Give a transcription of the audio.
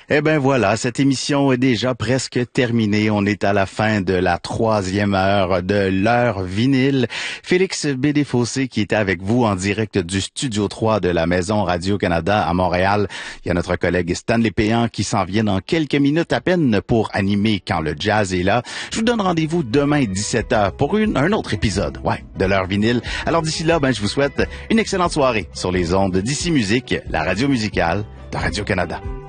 Eh ben voilà, cette émission est déjà presque terminée. On est à la fin de la 3e heure de l'heure vinyle. Félix Bédé-Fossé qui était avec vous en direct du Studio 3 de la Maison Radio-Canada à Montréal. Il y a notre collègue Stanley Péan qui s'en vient dans quelques minutes à peine pour animer Quand le jazz est là. Je vous donne rendez-vous demain 17h pour un autre épisode, de l'heure vinyle. Alors d'ici là, je vous souhaite une excellente soirée sur les ondes d'Ici Musique, la radio musicale de Radio-Canada.